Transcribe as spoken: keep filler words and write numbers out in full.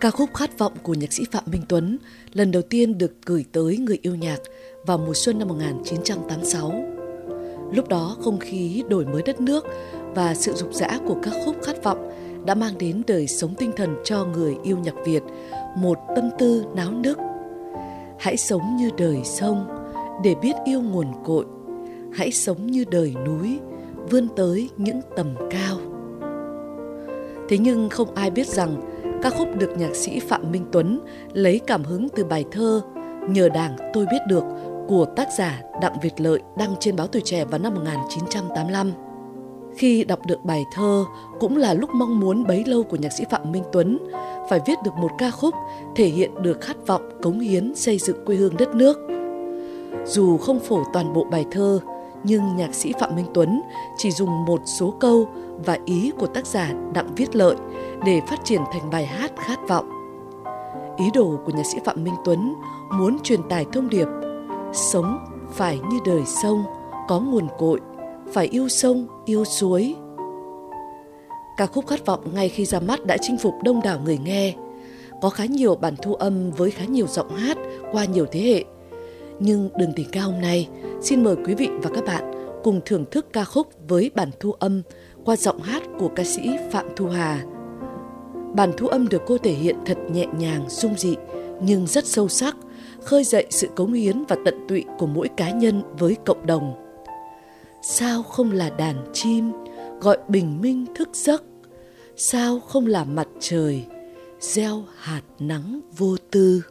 Ca khúc Khát vọng của nhạc sĩ Phạm Minh Tuấn lần đầu tiên được gửi tới người yêu nhạc vào mùa xuân năm một nghìn chín trăm tám mươi sáu. Lúc đó không khí đổi mới đất nước và sự rục rã của ca khúc Khát vọng đã mang đến đời sống tinh thần cho người yêu nhạc Việt một tâm tư náo nức. Hãy sống như đời sông để biết yêu nguồn cội, hãy sống như đời núi vươn tới những tầm cao. Thế nhưng không ai biết rằng ca khúc được nhạc sĩ Phạm Minh Tuấn lấy cảm hứng từ bài thơ Nhờ Đảng Tôi Biết Được của tác giả Đặng Việt Lợi đăng trên báo Tuổi Trẻ vào năm một nghìn chín trăm tám mươi lăm. Khi đọc được bài thơ cũng là lúc mong muốn bấy lâu của nhạc sĩ Phạm Minh Tuấn phải viết được một ca khúc thể hiện được khát vọng cống hiến xây dựng quê hương đất nước. Dù không phổ toàn bộ bài thơ, nhưng nhạc sĩ Phạm Minh Tuấn chỉ dùng một số câu và ý của tác giả Đặng Viết Lợi để phát triển thành bài hát Khát vọng. Ý đồ của nhạc sĩ Phạm Minh Tuấn muốn truyền tải thông điệp sống phải như đời sông, có nguồn cội, phải yêu sông, yêu suối. Ca khúc Khát vọng ngay khi ra mắt đã chinh phục đông đảo người nghe. Có khá nhiều bản thu âm với khá nhiều giọng hát qua nhiều thế hệ. Nhưng Đường Tình Ca hôm nay xin mời quý vị và các bạn cùng thưởng thức ca khúc với bản thu âm qua giọng hát của ca sĩ Phạm Thu Hà. Bản thu âm được cô thể hiện thật nhẹ nhàng, dung dị nhưng rất sâu sắc, khơi dậy sự cống hiến và tận tụy của mỗi cá nhân với cộng đồng. Sao không là đàn chim gọi bình minh thức giấc, sao không là mặt trời gieo hạt nắng vô tư.